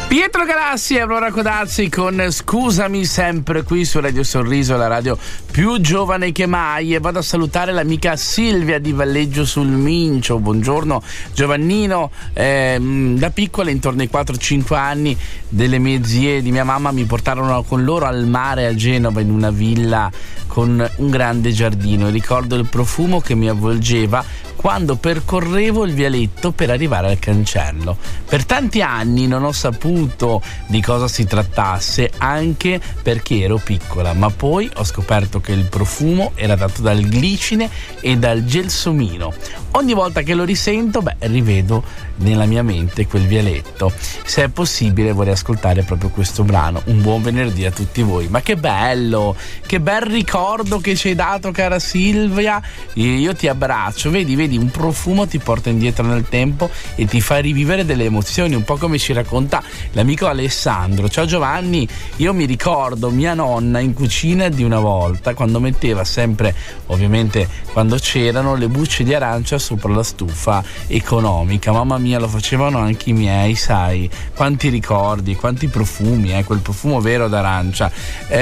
Pietro Galassi e Aurora Codazzi con Scusami, sempre qui su Radio Sorriso, la radio più giovane che mai. E vado a salutare l'amica Silvia di Valleggio sul Mincio. Buongiorno Giovannino. Da piccola, intorno ai 4-5 anni, delle mie zie e di mia mamma mi portarono con loro al mare a Genova, in una villa con un grande giardino, e ricordo il profumo che mi avvolgeva quando percorrevo il vialetto per arrivare al cancello. Per tanti anni non ho saputo di cosa si trattasse, anche perché ero piccola, ma poi ho scoperto che il profumo era dato dal glicine e dal gelsomino. Ogni volta che lo risento, rivedo nella mia mente quel vialetto. Se è possibile vorrei ascoltare proprio questo brano. Un buon venerdì a tutti voi. Ma che bello, che bel ricordo che ci hai dato, cara Silvia. Io ti abbraccio. Vedi, un profumo ti porta indietro nel tempo e ti fa rivivere delle emozioni, un po' come ci racconta l'amico Alessandro. Ciao Giovanni, io mi ricordo mia nonna in cucina di una volta, quando metteva sempre, ovviamente quando c'erano, le bucce di arancia sopra la stufa economica. Mamma mia, lo facevano anche i miei, sai, quanti ricordi, quanti profumi, quel profumo vero d'arancia.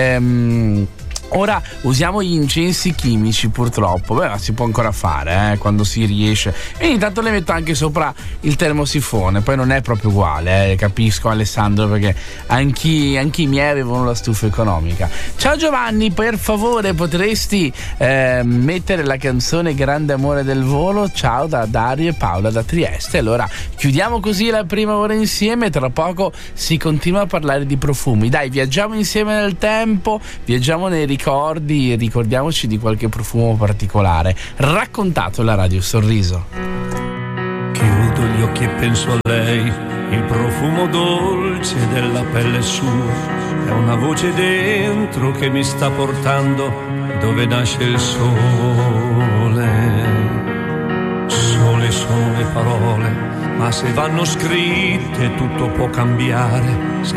Ora usiamo gli incensi chimici, purtroppo, ma si può ancora fare quando si riesce, e intanto le metto anche sopra il termosifone. Poi non è proprio uguale, capisco Alessandro, perché anche i miei avevano la stufa economica. Ciao Giovanni, per favore potresti mettere la canzone Grande Amore del Volo? Ciao da Dario e Paola da Trieste. Allora chiudiamo così la prima ora insieme, tra poco si continua a parlare di profumi. Dai, viaggiamo insieme nel tempo, viaggiamo nei ricordi, ricordiamoci di qualche profumo particolare raccontato alla Radio Sorriso. Chiudo gli occhi e penso a lei, il profumo dolce della pelle sua, è una voce dentro che mi sta portando dove nasce il sole. Sole sono le parole, ma se vanno scritte tutto può cambiare. Se